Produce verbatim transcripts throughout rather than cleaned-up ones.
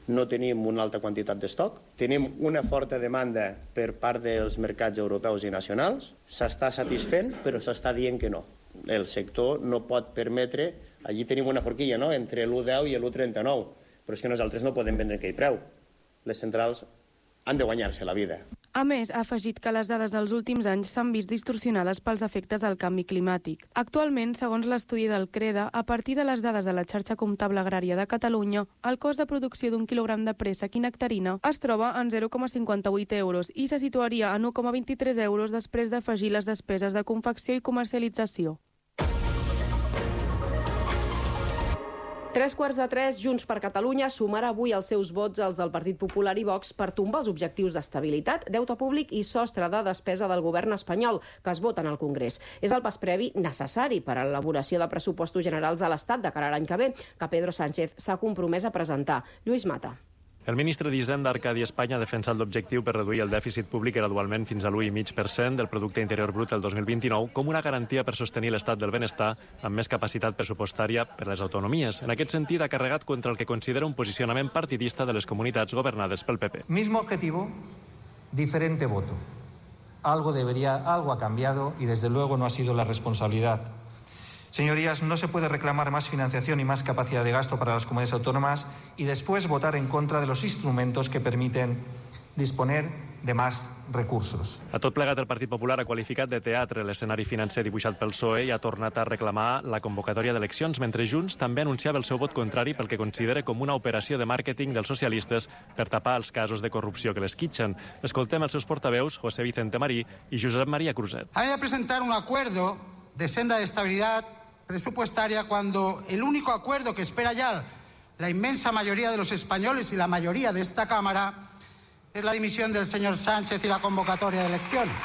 no tenim una alta quantitat d'estoc, tenim una forta demanda per part dels mercats europeus i nacionals, s'està satisfent, però s'està dient que no. El sector no pot permetre, allí tenim una forquilla, no?, entre l'u coma deu i l'u coma trenta-nou, però és que nosaltres no podem vendre aquell preu. Les centrals han de guanyar-se la vida. A més, ha afegit que les dades dels últims anys s'han vist distorsionades pels efectes del canvi climàtic. Actualment, segons l'estudi del CREDA, a partir de les dades de la xarxa comptable agrària de Catalunya, el cost de producció d'un quilogram de préssec i nectarina es troba en zero coma cinquanta-vuit euros i se situaria en u coma vint-i-tres euros després d'afegir les despeses de confecció i comercialització. Tres quarts de tres, Junts per Catalunya sumarà avui els seus vots als del Partit Popular i Vox per tombar els objectius d'estabilitat, deute públic i sostre de despesa del govern espanyol que es voten al Congrés. És el pas previ necessari per a l'elaboració de pressupostos generals de l'Estat de cara a l'any que ve, que Pedro Sánchez s'ha compromès a presentar. Lluís Mata. El ministre d'Hisenda, Arcadi Espanya, ha defensat l'objectiu per reduir el dèficit públic gradualment fins a l'u coma cinc per cent del producte interior brut el dos mil vint-i-nou com una garantia per sostenir l'estat del benestar amb més capacitat pressupostària per les autonomies. En aquest sentit, ha carregat contra el que considera un posicionament partidista de les comunitats governades pel P P. Mismo objetivo, diferente voto. Algo debería, algo ha cambiado y desde luego no ha sido la responsabilidad. Señorías, no se puede reclamar más financiación y más capacidad de gasto para las comunidades autónomas y después votar en contra de los instrumentos que permiten disponer de más recursos. A tot plegat, el Partit Popular ha qualificat de teatre l'escenari financer dibuixat pel P S O E i ha tornat a reclamar la convocatòria d'eleccions, mentre Junts també anunciava el seu vot contrari pel que considera com una operació de màrqueting dels socialistes per tapar els casos de corrupció que l'esquitxen. Escoltem els seus portaveus, José Vicente Marí i Josep María Cruzet. Hay que presentar un acuerdo de senda de estabilidad presupuestaria cuando el único acuerdo que espera ya la inmensa mayoría de los españoles y la mayoría de esta Cámara es la dimisión del señor Sánchez y la convocatoria de elecciones.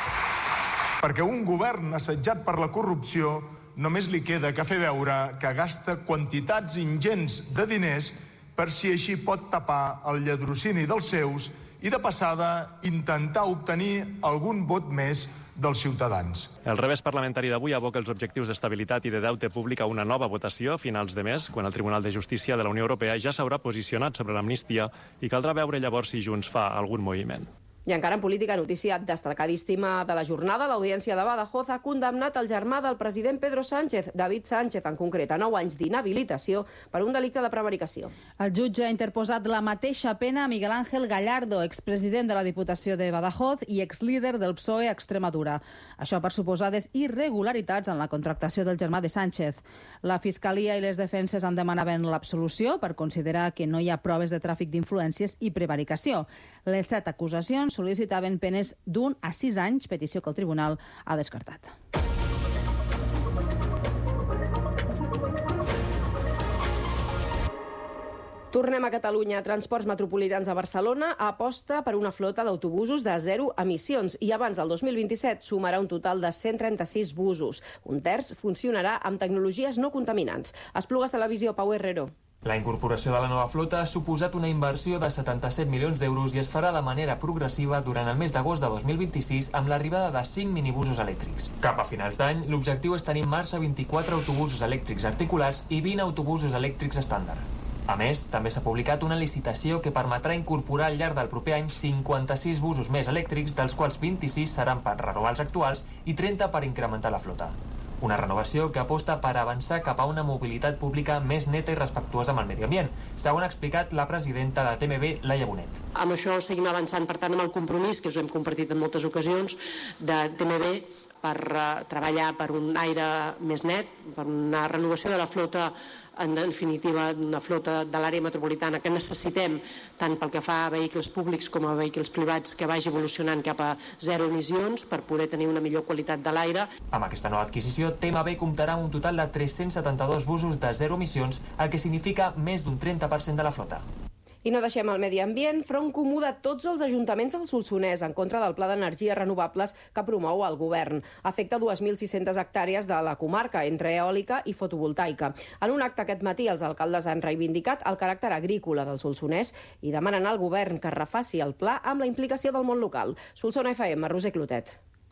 Perquè un govern assetjat per la corrupció només li queda que fer veure que gasta quantitats ingents de diners per si així pot tapar el lladrocini dels seus i de passada intentar obtenir algun vot més dels ciutadans. El revés parlamentari d'avui aboca els objectius d'estabilitat i de deute públic a una nova votació a finals de mes, quan el Tribunal de Justícia de la Unió Europea ja s'haurà posicionat sobre l'amnistia i caldrà veure llavors si Junts fa algun moviment. I encara en política, notícia destacadíssima de la jornada, l'Audiència de Badajoz ha condemnat el germà del president Pedro Sánchez, David Sánchez, en concret, a nou anys d'inhabilitació per un delicte de prevaricació. El jutge ha interposat la mateixa pena a Miguel Ángel Gallardo, expresident de la Diputació de Badajoz i exlíder del P S O E a Extremadura. Això per suposades irregularitats en la contractació del germà de Sánchez. La Fiscalia i les defenses en demanaven l'absolució per considerar que no hi ha proves de tràfic d'influències i prevaricació. Les set acusacions sol·licitaven penes d'un a sis anys, petició que el tribunal ha descartat. Tornem a Catalunya. Transports Metropolitans a Barcelona aposta per una flota d'autobusos de zero emissions i abans del dos mil vint-i-set sumarà un total de cent trenta-sis busos. Un terç funcionarà amb tecnologies no contaminants. Esplugues Televisió, Pau Herrero. La incorporació de la nova flota ha suposat una inversió de setanta-set milions d'euros i es farà de manera progressiva durant el mes d'agost de dos mil vint-i-sis amb l'arribada de cinc minibusos elèctrics. Cap a finals d'any, l'objectiu és tenir en marxa vint-i-quatre autobusos elèctrics articulats i vint autobusos elèctrics estàndard. A més, també s'ha publicat una licitació que permetrà incorporar al llarg del proper any cinquanta-sis busos més elèctrics, dels quals vint-i-sis seran per renovar els actuals i trenta per incrementar la flota. Una renovació que aposta per avançar cap a una mobilitat pública més neta i respectuosa amb el medi ambient, segons ha explicat la presidenta de T M B, Laia Bonet. Amb això seguim avançant, per tant, amb el compromís que us hem compartit en moltes ocasions de T M B per uh, treballar per un aire més net, per una renovació de la flota, en definitiva, una flota de l'àrea metropolitana que necessitem tant pel que fa a vehicles públics com a vehicles privats que vagi evolucionant cap a zero emissions per poder tenir una millor qualitat de l'aire. Amb aquesta nova adquisició, T M B comptarà amb un total de tres-cents setanta-dos busos de zero emissions, el que significa més d'un trenta per cent de la flota. I no deixem el medi ambient. Front comú de tots els ajuntaments del Solsonès en contra del Pla d'Energies Renovables que promou el govern. Afecta dues mil sis-centes hectàrees de la comarca, entre eòlica i fotovoltaica. En un acte aquest matí, els alcaldes han reivindicat el caràcter agrícola del Solsonès i demanen al govern que refaci el pla amb la implicació del món local. Solsona F M, Roser Clotet.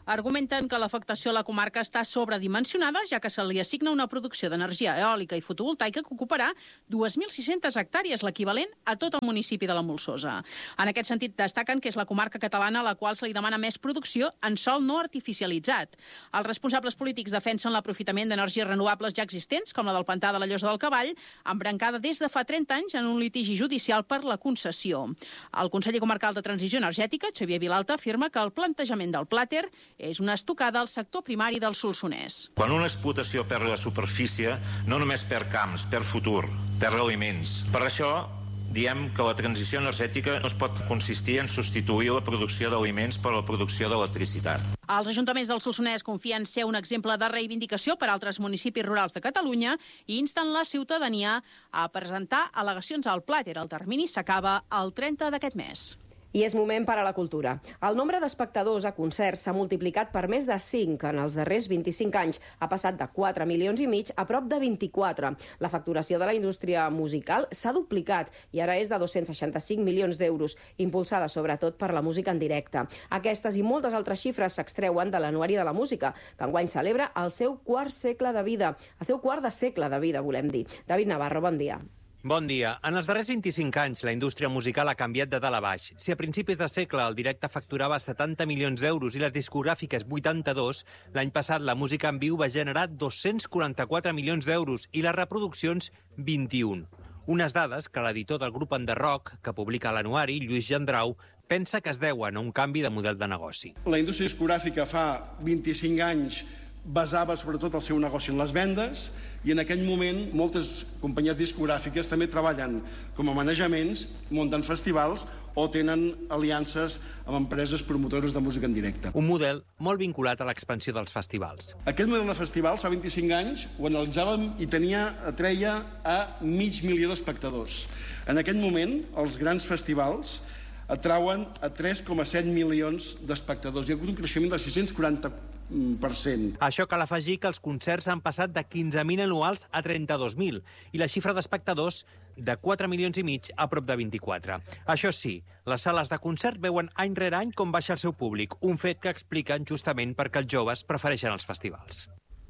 argumenten que l'afectació a la comarca està sobredimensionada, ja que se li assigna una producció d'energia eòlica i fotovoltaica que ocuparà dues mil sis-centes hectàrees, l'equivalent a tot el municipi de la Molsosa. En aquest sentit, destaquen que és la comarca catalana a la qual se li demana més producció en sòl no artificialitzat. Els responsables polítics defensen l'aprofitament d'energies renovables ja existents, com la del pantà de la Llosa del Cavall, embrancada des de fa trenta anys en un litigi judicial per la concessió. El conseller comarcal de Transició Energètica, Xavier Vilalta, afirma que el plantejament del Plàter és una estocada al sector primari del Solsonès. Quan una explotació perd la superfície, no només perd camps, perd futur, perd aliments. Per això diem que la transició energètica no es pot consistir en substituir la producció d'aliments per la producció d'electricitat. Els ajuntaments del Solsonès confien ser un exemple de reivindicació per a altres municipis rurals de Catalunya i insten la ciutadania a presentar al·legacions al Plàter. El termini s'acaba el trenta d'aquest mes. I és moment per a la cultura. El nombre d'espectadors a concerts s'ha multiplicat per més de cinc en els darrers vint-i-cinc anys. Ha passat de quatre milions i mig a prop de vint-i-quatre. La facturació de la indústria musical s'ha duplicat i ara és de dos-cents seixanta-cinc milions d'euros, impulsada sobretot per la música en directe. Aquestes i moltes altres xifres s'extreuen de l'Anuari de la Música, que enguany celebra el seu quart segle de vida. El seu quart de segle de vida, volem dir. David Navarro, bon dia. Bon dia. En els darrers vint-i-cinc anys, la indústria musical ha canviat de dalt a baix. Si a principis de segle el directe facturava setanta milions d'euros i les discogràfiques vuitanta-dos, l'any passat la música en viu va generar dos-cents quaranta-quatre milions d'euros i les reproduccions vint-i-un. Unes dades que l'editor del grup Enderrock, que publica l'Anuari, Lluís Gendrau, pensa que es deuen a un canvi de model de negoci. La indústria discogràfica fa vint-i-cinc anys basava sobretot el seu negoci en les vendes i en aquell moment moltes companyies discogràfiques també treballen com a manejaments, munten festivals o tenen aliances amb empreses promotores de música en directe. Un model molt vinculat a l'expansió dels festivals. Aquest model de festivals fa vint-i-cinc anys ho analitzàvem i tenia, atreia a mig milió d'espectadors. En aquest moment els grans festivals atrauen a tres coma set milions d'espectadors. Hi ha hagut un creixement de sis-cents quaranta per cent. Això cal afegir que els concerts han passat de quinze mil anuals a trenta-dos mil i la xifra d'espectadors de quatre milions i mig a prop de vint-i-quatre. Això sí, les sales de concert veuen any rere any com baixa el seu públic, un fet que expliquen justament perquè els joves prefereixen els festivals.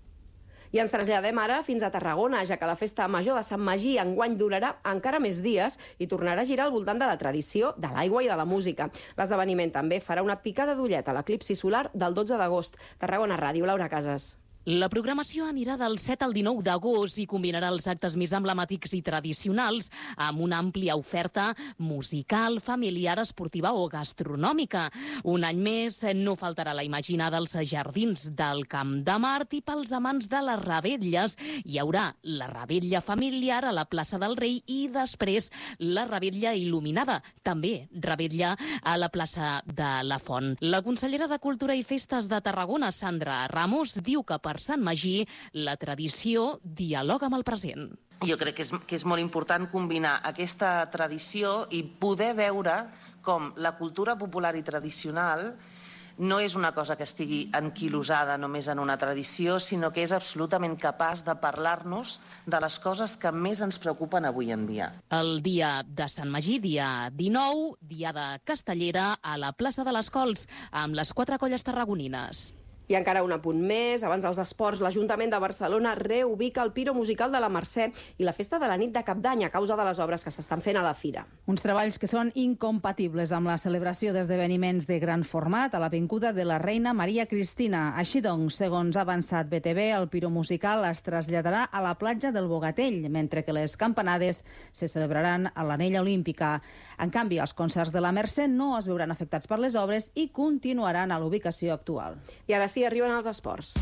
I ens traslladem ara fins a Tarragona, ja que la festa major de Sant Magí enguany durarà encara més dies i tornarà a girar al voltant de la tradició, de l'aigua i de la música. L'esdeveniment també farà una picada d'ullet a l'eclipsi solar del dotze d'agost. Tarragona Ràdio, Laura Casas. La programació anirà del set al dinou d'agost i combinarà els actes més emblemàtics i tradicionals amb una àmplia oferta musical, familiar, esportiva o gastronòmica. Un any més no faltarà la imaginada als jardins del Camp de Mart i pels amants de les revetlles hi haurà la revetlla familiar a la plaça del Rei i després la revetlla il·luminada, també revetlla a la plaça de la Font. La consellera de Cultura i Festes de Tarragona, Sandra Ramos, diu que per Sant Magí la tradició dialoga amb el present. Jo crec que és, que és molt important combinar aquesta tradició i poder veure com la cultura popular i tradicional no és una cosa que estigui enquilosada només en una tradició, sinó que és absolutament capaç de parlar-nos de les coses que més ens preocupen avui en dia. El dia de Sant Magí, dia dinou, dia de Castellera, a la plaça de les Cols, amb les quatre colles tarragonines. I encara un apunt més. Abans dels esports, l'Ajuntament de Barcelona reubica el Piro Musical de la Mercè i la Festa de la Nit de Cap d'Any a causa de les obres que s'estan fent a la fira. Uns treballs que són incompatibles amb la celebració d'esdeveniments de gran format a l'avinguda de la Reina Maria Cristina. Així doncs, segons ha avançat B T V, el Piro Musical es traslladarà a la platja del Bogatell, mentre que les campanades se celebraran a l'Anella Olímpica. En canvi, els concerts de la Mercè no es veuran afectats per les obres i continuaran a la ubicació actual. I ara sí, arriben als esports.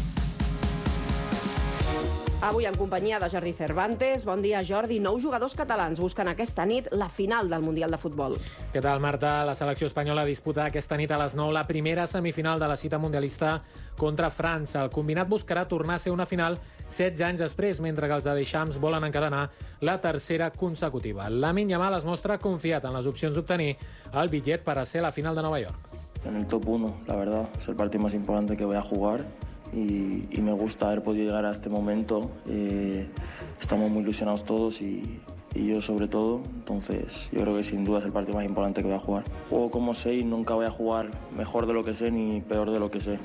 Avui en companyia de Jordi Cervantes. Bon dia, Jordi. Nou jugadors catalans busquen aquesta nit la final del Mundial de Futbol. Què tal, Marta? La selecció espanyola disputa aquesta nit a les nou la primera semifinal de la cita mundialista contra França. El combinat buscarà tornar a ser una final setze anys després, mentre que els de Deschamps volen encadenar la tercera consecutiva. Lamine Yamal es mostra confiat en les opcions d'obtenir el bitllet per a ser la final de Nova York. En el top uno, la verdad. Es el partido más importante que voy a jugar y, y me gusta haber podido llegar a este momento. Eh, estamos muy ilusionados todos y, y yo sobre todo. Entonces yo creo que sin duda es el partido más importante que voy a jugar. Juego como sé y nunca voy a jugar mejor de lo que sé ni peor de lo que sé.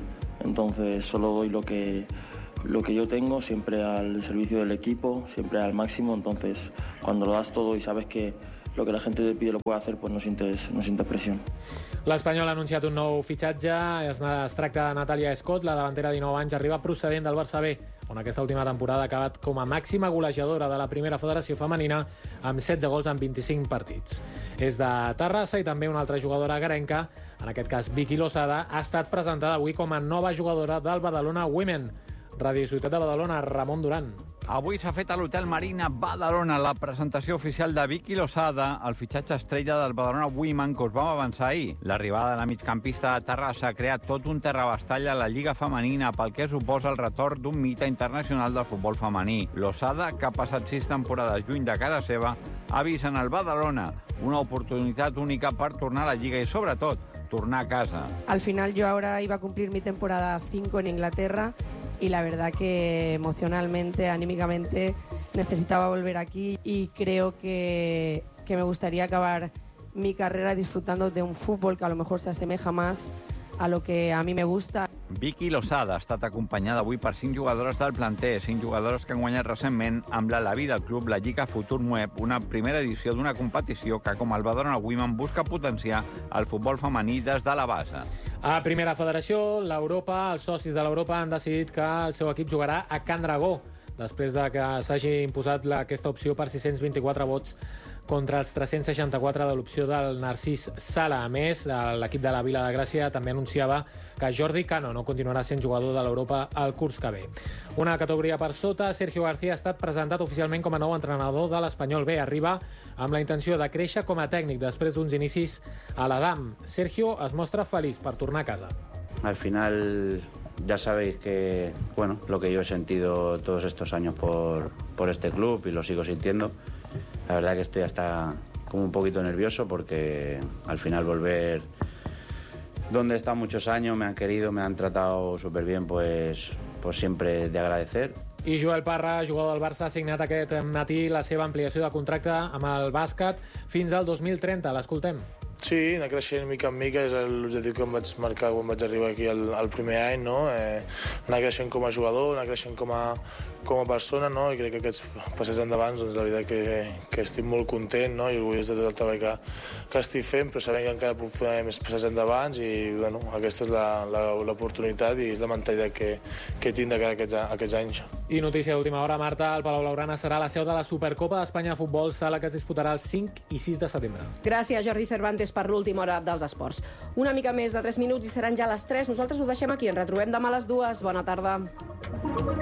Entonces solo doy lo que, lo que yo tengo, siempre al servicio del equipo, siempre al máximo. Entonces cuando lo das todo y sabes que lo que la gente te pide lo puede hacer, pues no sientes, no sientes presión. L'Espanyol ha anunciat un nou fitxatge. Es, es tracta de Natalia Scott, la davantera de dinou anys, arriba procedent del Barça B, on aquesta última temporada ha acabat com a màxima golejadora de la primera federació femenina amb setze gols en vint-i-cinc partits. És de Terrassa i també una altra jugadora garenca, en aquest cas Vicky Losada, ha estat presentada avui com a nova jugadora del Badalona Women. Ràdio Ciutat de Badalona, Ramon Duran. Avui s'ha fet a l'Hotel Marina Badalona la presentació oficial de Vicky Losada, el fitxatge estrella del Badalona Women que us vam avançar ahir. L'arribada de la migcampista de Terrassa ha creat tot un terrabastall a la Lliga Femenina pel que suposa el retorn d'un mite internacional del futbol femení. Losada, que ha passat sis temporades lluny de casa seva, ha vist en el Badalona una oportunitat única per tornar a la Lliga i, sobretot, tornar a casa. Al final yo ahora iba a cumplir mi temporada cinco en Inglaterra y la verdad que emocionalmente, anímicamente, necesitaba volver aquí y creo que, que me gustaría acabar mi carrera disfrutando de un fútbol que a lo mejor se asemeja más a lo que a mi me gusta. Vicky Losada ha estat acompanyada avui per cinc jugadores del planter, cinc jugadores que han guanyat recentment amb la Lavi del club la Lliga Futur Web, una primera edició d'una competició que, com el Badalona Women, busca potenciar el futbol femení des de la base. A Primera Federació, l'Europa, els socis de l'Europa han decidit que el seu equip jugarà a Can Dragó, després de que s'hagi imposat la, aquesta opció per sis-cents vint-i-quatre vots contra els tres-cents seixanta-quatre de l'opció del Narcís Sala. A més, l'equip de la Vila de Gràcia també anunciava que Jordi Cano no continuarà sent jugador de l'Europa al curs que ve. Una categoria per sota, Sergio García ha estat presentat oficialment com a nou entrenador de l'Espanyol B. Arriba amb la intenció de créixer com a tècnic després d'uns inicis a l'Adam. Sergio es mostra feliç per tornar a casa. Al final ya sabéis que, bueno, lo que yo he sentido todos estos años por, por este club y lo sigo sintiendo. La verdad que estoy hasta como un poquito nervioso porque al final volver donde he estado muchos años, me han querido, me han tratado súper bien, pues, pues siempre de agradecer. I Joel Parra, jugador del Barça, ha signat aquest matí la seva ampliació de contracte amb el bàsquet fins al dos mil trenta. L'escoltem. Sí, anar creixent mica en mica és l'objectiu que em vaig marcar quan vaig arribar aquí el, el primer any, no? Eh, anar creixent com a jugador, anar creixent com a, com a persona, no? I crec que aquests passes endavant, doncs la veritat que, que estic molt content, no? I orgullós de tot el treball que, que estic fent, però sabem que encara puc fer més passes endavant i, bueno, aquesta és l'oportunitat i és la mentalitat que, que tinc de cara a aquests, a aquests anys. I notícia d'última hora, Marta, el Palau Blaugrana serà la seu de la Supercopa d'Espanya de Futbol, sala que es disputarà el cinc i sis de setembre. Gràcies, Jordi Cervantes, per l'última hora dels esports. Una mica més de tres minuts i seran ja les tres. Nosaltres ho deixem aquí. Ens retrobem demà a les dues. Bona tarda.